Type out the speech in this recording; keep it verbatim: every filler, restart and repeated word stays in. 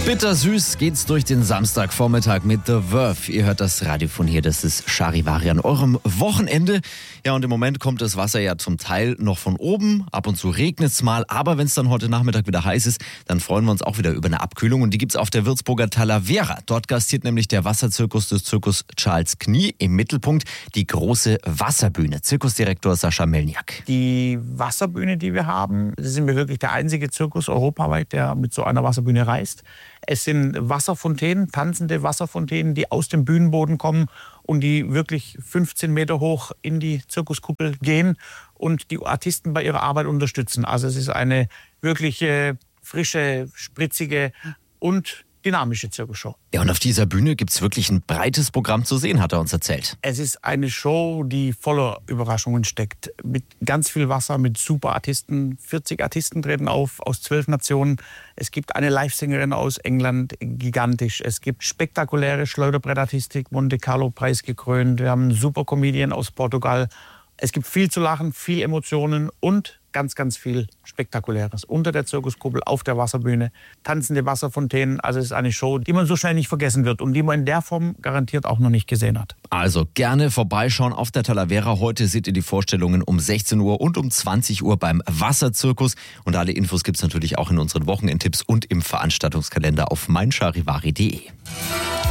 Bittersüß geht's durch den Samstagvormittag mit The Verve. Ihr hört das Radio von hier, das ist Charivari an eurem Wochenende. Ja, und im Moment kommt das Wasser ja zum Teil noch von oben. Ab und zu regnet's mal, aber wenn es dann heute Nachmittag wieder heiß ist, dann freuen wir uns auch wieder über eine Abkühlung. Und die gibt's auf der Würzburger Talavera. Dort gastiert nämlich der Wasserzirkus des Zirkus Charles Knie. Im Mittelpunkt die große Wasserbühne. Zirkusdirektor Sascha Melniak. Die Wasserbühne, die wir haben, das sind wir wirklich der einzige Zirkus europaweit, der mit so einer Wasserbühne reist. Es sind Wasserfontänen, tanzende Wasserfontänen, die aus dem Bühnenboden kommen und die wirklich fünfzehn Meter hoch in die Zirkuskuppel gehen und die Artisten bei ihrer Arbeit unterstützen. Also es ist eine wirklich äh, frische, spritzige und dynamische Zirkusshow. Ja, und auf dieser Bühne gibt's wirklich ein breites Programm zu sehen, hat er uns erzählt. Es ist eine Show, die voller Überraschungen steckt. Mit ganz viel Wasser, mit super Artisten. vierzig Artisten treten auf aus zwölf Nationen. Es gibt eine Livesängerin aus England, gigantisch. Es gibt spektakuläre Schleuderbrettartistik, Monte Carlo preisgekrönt. Wir haben einen super Comedian aus Portugal. Es gibt viel zu lachen, viel Emotionen und ganz, ganz viel Spektakuläres. Unter der Zirkuskuppel, auf der Wasserbühne, tanzende Wasserfontänen. Also es ist eine Show, die man so schnell nicht vergessen wird und die man in der Form garantiert auch noch nicht gesehen hat. Also gerne vorbeischauen auf der Talavera. Heute seht ihr die Vorstellungen um sechzehn Uhr und um zwanzig Uhr beim Wasserzirkus. Und alle Infos gibt's natürlich auch in unseren Wochenendtipps und im Veranstaltungskalender auf mein charivari punkt de.